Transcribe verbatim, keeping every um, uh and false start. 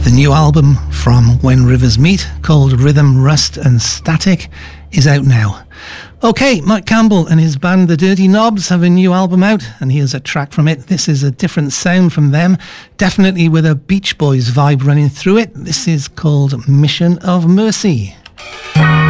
The new album from When Rivers Meet, called Rhythm, Rust and Static, is out now. Okay, Mike Campbell and his band The Dirty Knobs have a new album out, and here's a track from it. This is a different sound from them, definitely with a Beach Boys vibe running through it. This is called Mission of Mercy.